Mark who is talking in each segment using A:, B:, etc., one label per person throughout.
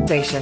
A: Station.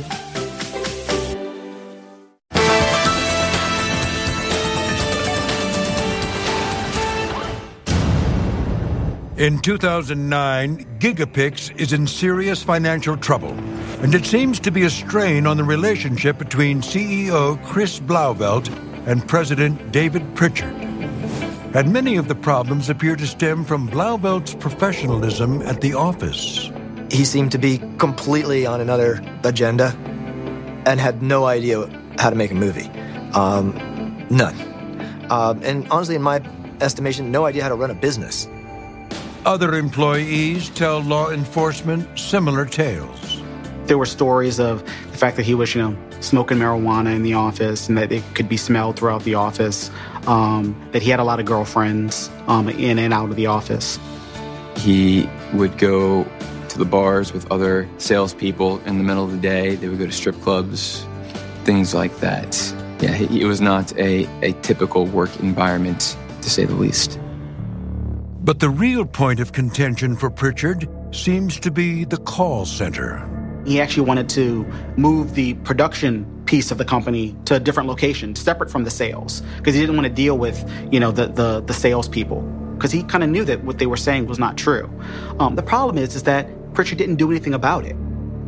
B: In 2009, Gigapix is in serious financial trouble, and it seems to be a strain on the relationship between CEO Chris Blauvelt and President David Pritchard. And many of the problems appear to stem from Blauvelt's professionalism at the office.
C: He seemed to be completely on another agenda and had no idea how to make a movie. None. And honestly, in my estimation, no idea how to run a business.
B: Other employees tell law enforcement similar tales.
D: There were stories of the fact that he was, smoking marijuana in the office and that it could be smelled throughout the office, that he had a lot of girlfriends in and out of the office.
E: He would go to the bars with other salespeople in the middle of the day. They would go to strip clubs, things like that. Yeah, it was not a typical work environment, to say the least.
B: But the real point of contention for Pritchard seems to be the call center.
D: He actually wanted to move the production piece of the company to a different location, separate from the sales, because he didn't want to deal with, the salespeople, because he kind of knew that what they were saying was not true. The problem is that Pritchard didn't do anything about it.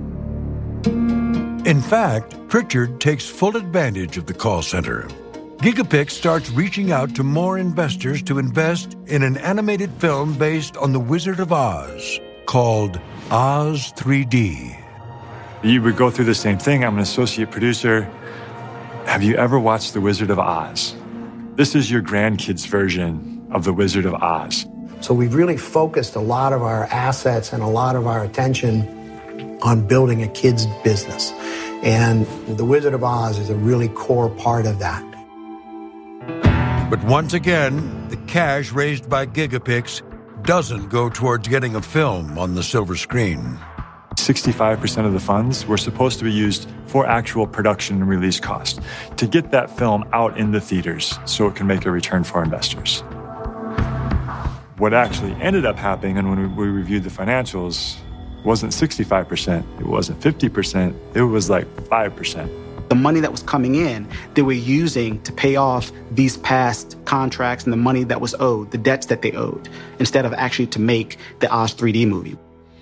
B: In fact, Pritchard takes full advantage of the call center. Gigapix starts reaching out to more investors to invest in an animated film based on The Wizard of Oz called Oz 3D.
F: You would go through the same thing. I'm an associate producer. Have you ever watched The Wizard of Oz? This is your grandkids' version of The Wizard of Oz.
G: So we've really focused a lot of our assets and a lot of our attention on building a kids' business. And The Wizard of Oz is a really core part of that.
B: But once again, the cash raised by Gigapix doesn't go towards getting a film on the silver screen.
F: 65% of the funds were supposed to be used for actual production and release cost to get that film out in the theaters so it can make a return for investors. What actually ended up happening, and when we reviewed the financials, wasn't 65%, it wasn't 50%, it was like 5%.
D: The money that was coming in, they were using to pay off these past contracts and the money that was owed, the debts that they owed, instead of actually to make the Oz 3D movie.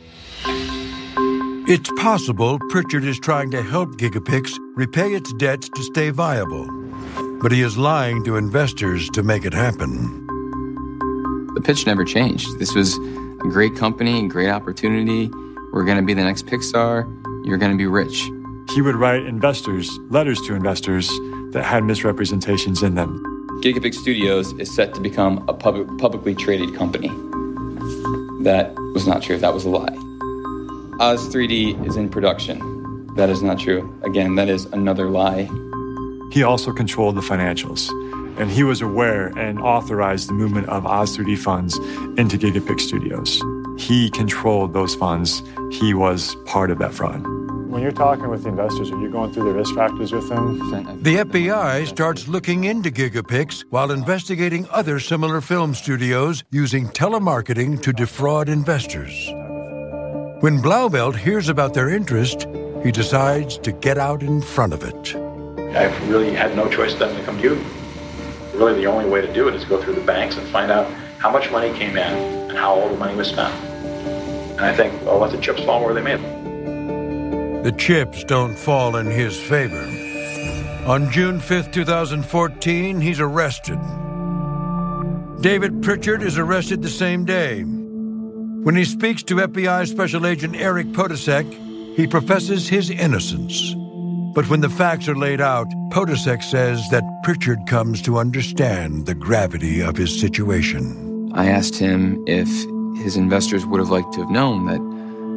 B: It's possible Pritchard is trying to help Gigapix repay its debts to stay viable, but he is lying to investors to make it happen.
E: The pitch never changed. This was a great company, a great opportunity. We're going to be the next Pixar. You're going to be rich.
F: He would write letters to investors that had misrepresentations in them.
E: Gigapix Studios is set to become a publicly traded company. That was not true. That was a lie. Oz 3D is in production. That is not true. Again, that is another lie.
F: He also controlled the financials, and he was aware and authorized the movement of Oz 3D funds into Gigapix Studios. He controlled those funds. He was part of that fraud. When you're talking with the investors, are you going through the risk factors with them?
B: The FBI starts looking into Gigapix while investigating other similar film studios using telemarketing to defraud investors. When Blauvelt hears about their interest, he decides to get out in front of it.
H: I really had no choice than to come to you. Really, the only way to do it is go through the banks and find out how much money came in and how all the money was spent. And I think, well, let the chips fall where they may.
B: The chips don't fall in his favor. On June 5th, 2014, he's arrested. David Pritchard is arrested the same day. When he speaks to FBI Special Agent Eric Podesek, he professes his innocence. But when the facts are laid out, Podesek says that Pritchard comes to understand the gravity of his situation.
E: I asked him if his investors would have liked to have known that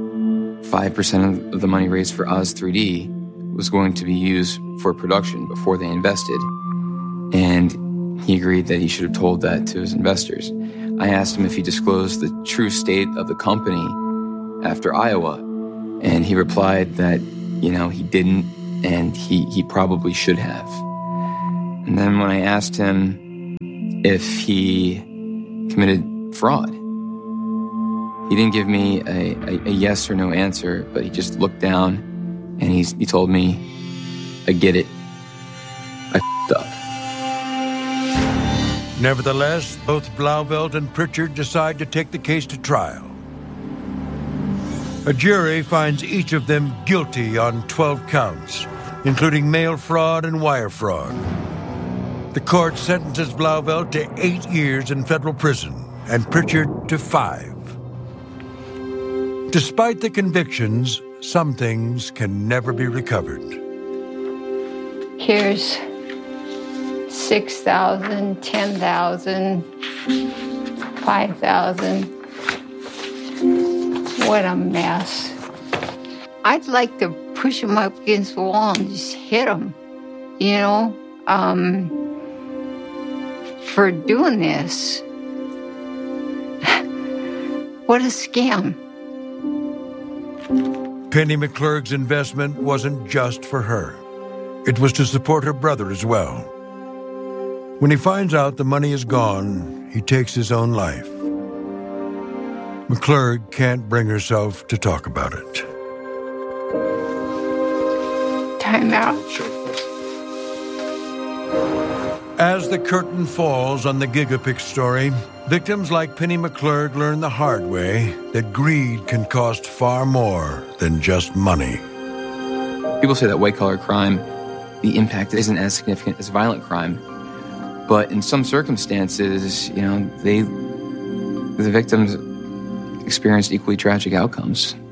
E: 5% of the money raised for Oz 3D was going to be used for production before they invested. And he agreed that he should have told that to his investors. I asked him if he disclosed the true state of the company after Iowa. And he replied that, he didn't, and he probably should have. And then when I asked him if he committed fraud, he didn't give me a yes or no answer, but he just looked down And he told me, I get it. I f***ed up.
B: Nevertheless, both Blauvelt and Pritchard decide to take the case to trial. A jury finds each of them guilty on 12 counts, including mail fraud and wire fraud. The court sentences Blauvelt to 8 years in federal prison and Pritchard to 5. Despite the convictions, some things can never be recovered.
A: Here's 6,000, 10,000, 5,000. What a mess. I'd like to push him up against the wall and just hit him, you know, for doing this. What a scam.
B: Penny McClurg's investment wasn't just for her. It was to support her brother as well. When he finds out the money is gone, he takes his own life. McClurg can't bring herself to talk about it.
A: Time out.
B: As the curtain falls on the Gigapix story, victims like Penny McClurg learn the hard way that greed can cost far more than just money.
E: People say that white-collar crime, the impact isn't as significant as violent crime. But in some circumstances, you know, the victims experienced equally tragic outcomes.